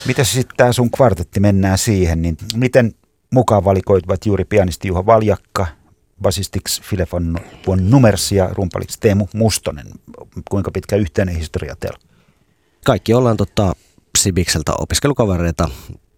Mitäs sitten tämä sun kvartetti, mennään siihen, niin miten mukaan valikoituvat juuri pianisti Juha Valjakka, basistiksi Philip von Numers ja rumpaliksi Teemu Mustonen? Kuinka pitkä yhteinen historia teillä? Kaikki ollaan Sibikseltä opiskelukavereita.